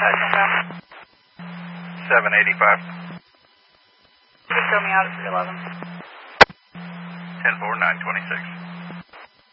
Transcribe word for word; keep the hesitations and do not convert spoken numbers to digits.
seven eighty-five. Just throw me out at three eleven. ten four, nine twenty-six.